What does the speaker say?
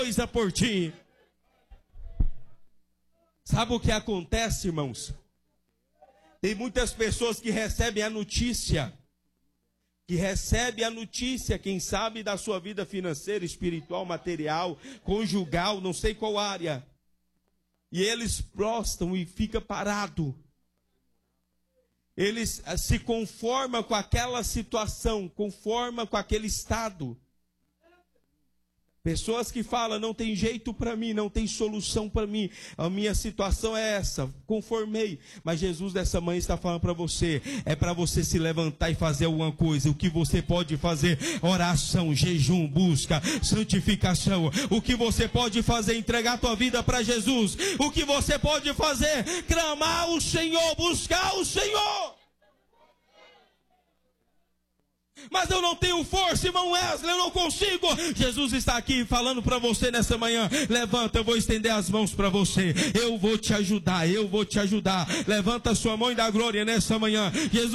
coisa por ti. Sabe o que acontece, irmãos? Tem muitas pessoas que recebem a notícia, quem sabe, da sua vida financeira, espiritual, material, conjugal, não sei qual área. E eles prostram e ficam parados. Eles se conformam com aquela situação, conformam com aquele estado. Pessoas que falam, não tem jeito para mim, não tem solução para mim, a minha situação é essa, conformei. Mas Jesus dessa manhã está falando para você, é para você se levantar e fazer alguma coisa. O que você pode fazer? Oração, jejum, busca, santificação. O que você pode fazer? Entregar a tua vida para Jesus. O que você pode fazer? Clamar o Senhor, buscar o Senhor. Mas eu não tenho força, irmão Wesley, eu não consigo. Jesus está aqui falando para você nessa manhã. Levanta, eu vou estender as mãos para você. Eu vou te ajudar, eu vou te ajudar. Levanta a sua mão e dá glória nessa manhã. Jesus